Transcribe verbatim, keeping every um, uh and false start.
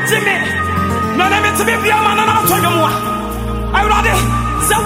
Jimmy, no, let me to be a man and I'll tell you more. I would